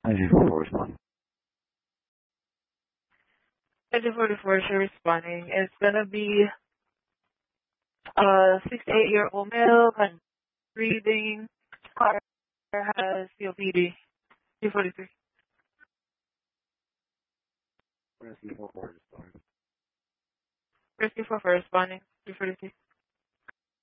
94 responding. 2044 is responding. It's gonna be 6 to 8-year-old male, breathing, car has COPD. 243. Rescue 44 responding. Rescue 44 responding. 243.